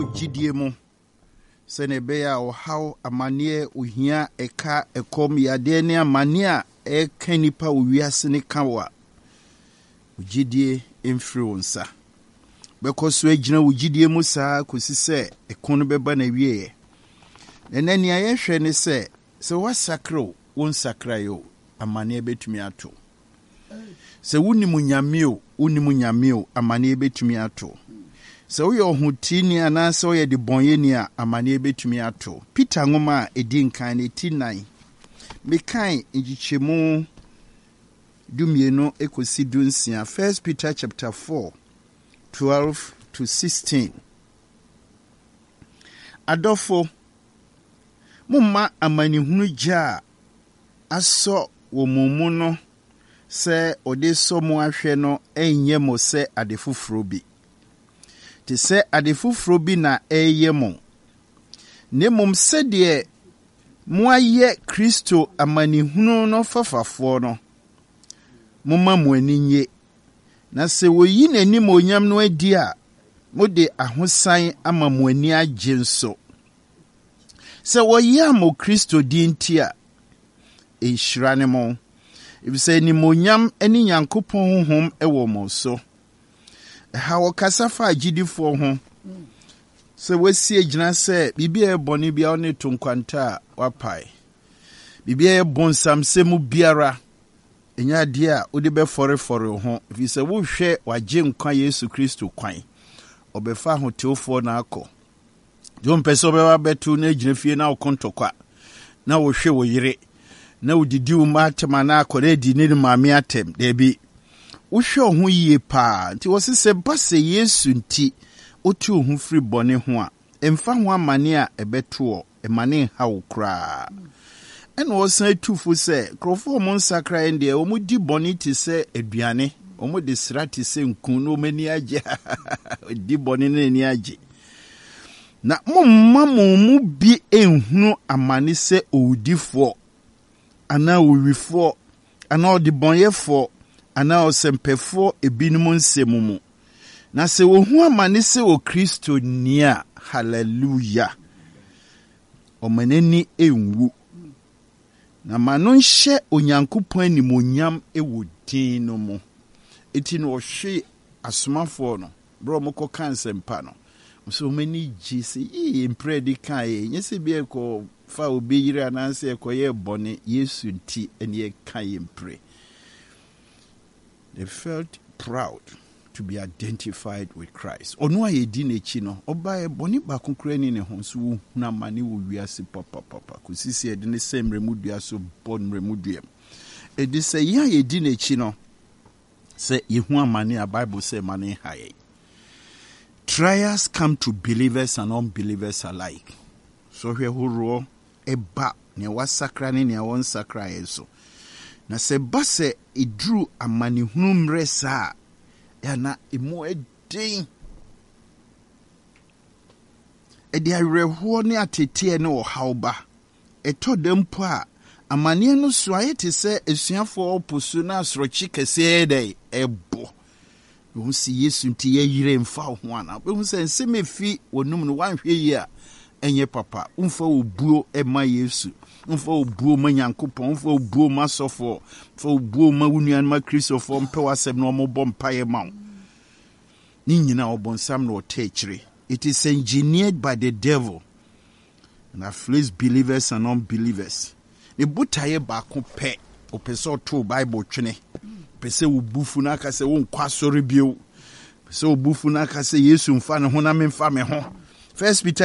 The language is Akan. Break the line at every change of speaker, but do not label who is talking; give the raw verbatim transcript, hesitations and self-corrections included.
ujidie mu senebeya o how amanie ohia eka ekom yade ne amania eka nipa owiase ne kawa ujidie influencer bekoso agina ujidie mu saa kosi se ekon beba na wieye nenani ayehwe ne se se wasakro won sakrayo amanie betumi ato se wunimu nyameo wunimu nyameo amanie betumi ato se wo yo hutini anase wo ye de bonye ni a amanie betumi ato Peter ngoma edi nkan ne ti nine mekan ngichemu dumieno ekosi dunsia First Peter chapter four twelve to sixteen Adofo mumma amani hunu ja aso wo mumu no se ode so mu ahwe no enye mo se adefufuro bi te se adefufuro bi na eye mo ne mum se de mo aye Kristo amani hunu no fafafo no mumma mo aninye na se woyi nani mo onyam no adi a mo de ahosan ama mo ani agye nso se woyi amo Kristo di ntia ehira ne mo ibise ni mo onyam ani Nyankopɔn honhom ewo mo so ha wakasa fa agidifo ho se wasi agina se bibia eboni bia one tonkwanta wapai bibia ebonsam se mu biara enya de a odi be fore fore ho fi se wo hwe wagye nkwa Yesu Kristo kwan obefa ho teofo na akọ jo mpese obewa betu na agina fie na okontokwa na wo hwe wo yire na udidi umatema na akọ na di ne maame atem de bi wo hwe ho yie pa nti wo se base Yesu nti otu ohun free bone ho a emfa ho amane a ebeto emane ha wo kra en wo san tufu se krofo mo nsakra ende o mu di bone ti se aduane o mu de srati se nkun no mani age di bone na ni age na mo mamu mu bi enhunu amane se owudifo ana owifo ana odibonyefo ana osempefo ebinum nsemu na se wo hu amane se o Kristo nia hallelujah o manani enwu na manu nhye Onyankopɔn animonyam ewo din no mu eti no hwe asomafo no bro moko kansempa no so many jisi e impredi kai nyese bi eko fa obi yire ananse ekoye bone Yesu nti ene kai impre. They felt proud to be identified with Christ. Onu aye di nechi no oba e bone ba konkre ni ne ho so na mane wo wiase papa papa kusisi e de ne semre mudua so bon remudua e de se ya ye di nechi no se yehu amane a Bible say mane haye. Trials come to believers and unbelievers alike. So here huro eba ne wasakra ne ne won sakra yeso. Na se base idru amani hunu mresa ya na emo edin. E de areho ne atete ne o hawba. Eto dempo a amani no so ayete se esuafo oposu na asrochi kese ede ebo. Who see Yesu nti ye yire mfa ho ana be hu se nseme fi wonum no wanhwe yi a enye papa umfa obuo ema Yesu umfa obuo ma Nyankopɔn umfa obuo ma sofo umfa obuo ma wunuan ma Kristofo mpe wasem no mo bompa ye ma ni nyina obonsam no otechire. It is engineered by the devil and afflicts believers and unbelievers. The butaye ba ko pe opeso to Bible twene pese ubufu na aka se wo nkwa sori bio pese ubufu na aka se Yesu mfa ne ho na memfa me ho. First Peter